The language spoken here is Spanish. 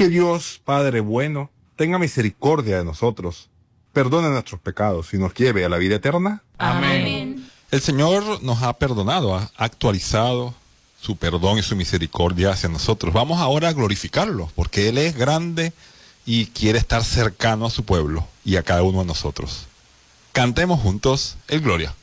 Que Dios, Padre bueno, tenga misericordia de nosotros, perdone nuestros pecados y nos lleve a la vida eterna. Amén. El Señor nos ha perdonado, ha actualizado su perdón y su misericordia hacia nosotros. Vamos ahora a glorificarlo, porque Él es grande y quiere estar cercano a su pueblo y a cada uno de nosotros. Cantemos juntos el Gloria.